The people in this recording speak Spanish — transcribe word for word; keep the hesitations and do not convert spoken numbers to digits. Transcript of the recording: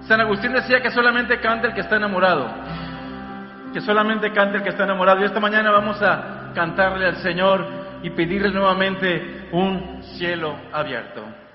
San Agustín decía que solamente canta el que está enamorado, que solamente canta el que está enamorado. Y esta mañana vamos a cantarle al Señor y pedirle nuevamente un cielo abierto.